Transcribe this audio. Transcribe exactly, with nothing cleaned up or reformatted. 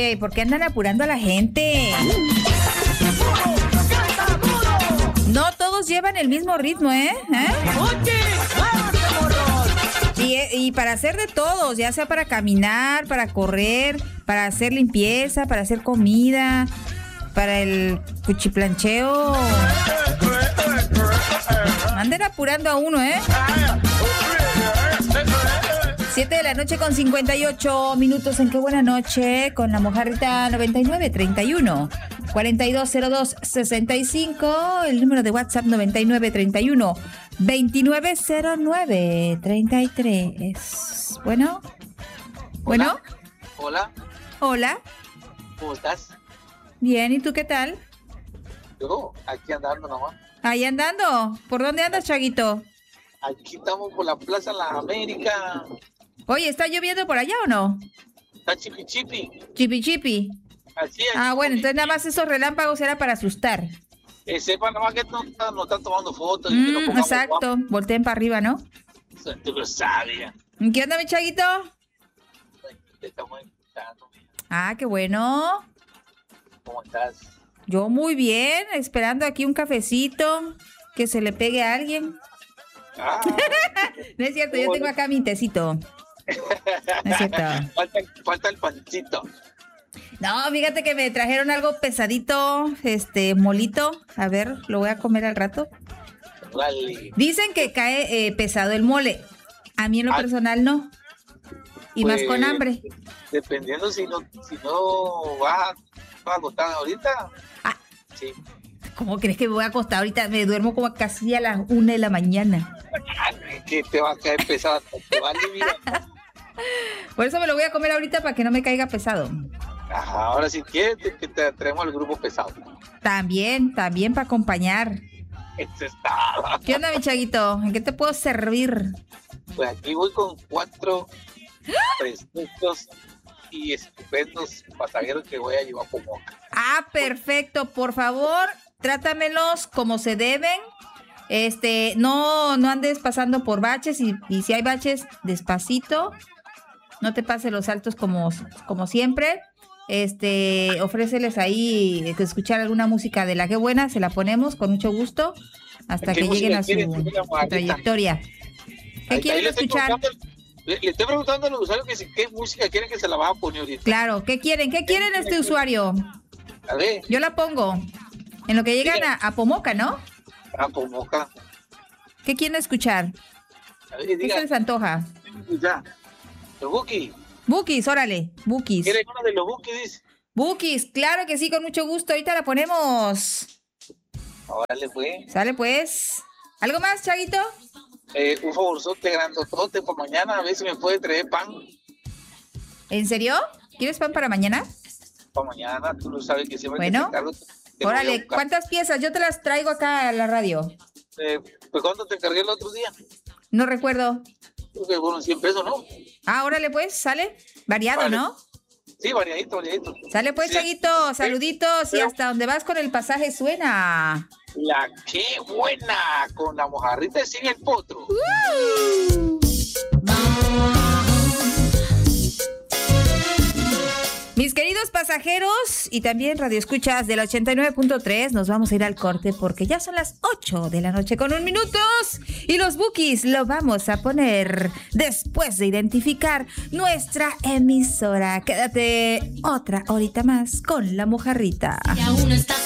Oye, ¿por qué andan apurando a la gente? No todos llevan el mismo ritmo, ¿eh? ¿Eh? Y, y para hacer de todos, ya sea para caminar, para correr, para hacer limpieza, para hacer comida, para el cuchiplancheo. Anden apurando a uno, ¿eh? Siete de la noche con cincuenta y ocho minutos. ¿En qué buena noche? Con la mojarrita noventa y nueve treinta y uno cuarenta y dos cero dos sesenta y cinco. El número de WhatsApp noventa y nueve treinta y uno veintinueve cero nueve treinta y tres. Bueno. Bueno. Hola. Hola. ¿Cómo estás? Bien, ¿y tú qué tal? Yo, aquí andando nomás. Ahí andando. ¿Por dónde andas, Chaguito? Aquí estamos por la Plaza La América. Oye, ¿está lloviendo por allá o no? Está chipi chipi. Chipi chipi. Así es. Ah, bueno, entonces nada más esos relámpagos era para asustar. Eh, sepan nomás que no, están- no están tomando fotos. y Mm, que nos pongamos exacto, guapos. volteen para arriba, ¿no? Tú lo sabes. ¿Qué onda, mi Chaguito? Te estamos escuchando. Mija. Ah, qué bueno. ¿Cómo estás? Yo muy bien, esperando aquí un cafecito que se le pegue a alguien. Ah, No es cierto, yo tengo acá mi tecito. No es cierto. falta, falta el pancito. No, fíjate que me trajeron algo pesadito, este, molito. A ver, lo voy a comer al rato. Dale. Dicen que cae eh, pesado el mole. A mí en lo Ah. personal no. Y más Pues, con hambre. Dependiendo si no, si no vas, vas a acostar ahorita. Ah. Sí. ¿Cómo crees que me voy a acostar ahorita? Me duermo como casi a las una de la mañana. Que te va a caer pesado. Te va a aliviar. Por eso me lo voy a comer ahorita para que no me caiga pesado. Ajá, ahora si quieres te- que te traemos al grupo pesado. También, también para acompañar. Eso está. ¿Qué onda, mi Chaguito? ¿En qué te puedo servir? Pues aquí voy con cuatro preciosos y estupendos pasajeros que voy a llevar por Moca. Ah, perfecto. Por favor, trátamelos como se deben. Este, no, no andes pasando por baches y, y si hay baches, despacito. No te pases los saltos como, como siempre. Este, ofréceles ahí que escuchar alguna música de la que buena, se la ponemos con mucho gusto hasta ¿Qué que lleguen música a su, quieres, señora su Margarita? trayectoria. ¿Qué Ahí- quieren ahí le estoy escuchar? preguntando- Le, le estoy preguntando a los usuarios que si, qué música quieren que se la van a poner ahorita. Claro, ¿qué quieren? ¿Qué quieren este usuario? A ver, Yo la pongo. En lo que llegan a, a Pomoca, ¿no? ah, por Moca. ¿Qué quieren escuchar? A ver, ¿Qué diga, se les antoja? ya. Los Buki. Bookies, órale, Bookies. ¿Quieren uno de los Buki? Dice. Bookies, claro que sí, con mucho gusto. Ahorita la ponemos. Órale, pues. Sale pues. ¿Algo más, Chaguito? Eh, un favorzote grandotote para mañana, a ver si me puede traer pan ¿En serio? ¿Quieres pan para mañana? para mañana. Tú lo sabes que siempre Bueno, que te encargo, te voy a Órale, buscar. ¿cuántas piezas? Yo te las traigo acá a la radio. Eh, pues ¿cuánto te cargué el otro día? No recuerdo. Creo que fueron cien pesos, ¿no? Ah, órale pues, sale. Variado, Vale. ¿no? Sí, variadito, variadito. Sale pues, Sí. Chaguito. Saluditos y Pero- hasta donde vas con el pasaje suena. La qué buena, con la mojarrita sin el potro. Mis queridos pasajeros y también radioescuchas del ochenta y nueve punto tres, nos vamos a ir al corte porque ya son las ocho de la noche con un minutos y los Bookies lo vamos a poner después de identificar nuestra emisora. Quédate otra horita más con la mojarrita. Y aún estás